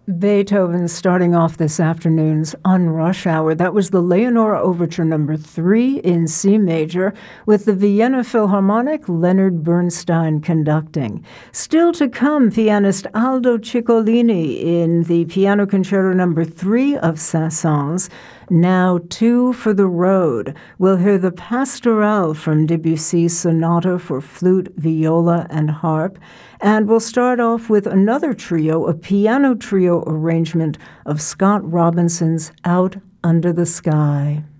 Beethoven starting off this afternoon's On Rush Hour. That was the Leonora Overture No. 3 in C major with the Vienna Philharmonic, Leonard Bernstein conducting. Still to come, pianist Aldo Ciccolini in the Piano Concerto No. 3 of Saint-Saëns. Now, Two for the Road. We'll hear the Pastorale from Debussy's Sonata for Flute, Viola, and Harp. And we'll start off with another trio, a piano trio arrangement of Scott Robinson's Out Under the Sky.